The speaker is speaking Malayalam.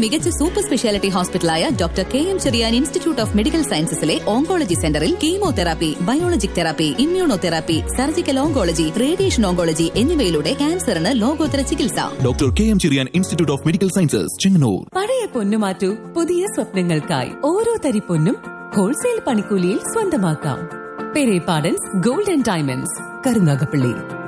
മികച്ച super speciality ഹോസ്പിറ്റലായ doctor KM Cherian institute of medical സയൻസസിലെ oncology സെന്ററിൽ chemotherapy, biologic therapy, immunotherapy, surgical oncology, radiation oncology എന്നിവയിലൂടെ ക്യാൻസറിന് ലോകോത്തര ചികിത്സ. Doctor KM Cherian institute of medical sciences, Chengannur. പഴയ പൊന്നു മാറ്റൂ, പുതിയ സ്വപ്നങ്ങൾക്കായി. ഓരോ തരി പൊന്നും ഹോൾസെയിൽ പണിക്കൂലിയിൽ സ്വന്തമാക്കാം. പെരേ പാഡൻസ് ഗോൾഡ് ആൻഡ് ഡയമണ്ട്സ്, കരുനാഗപ്പള്ളി.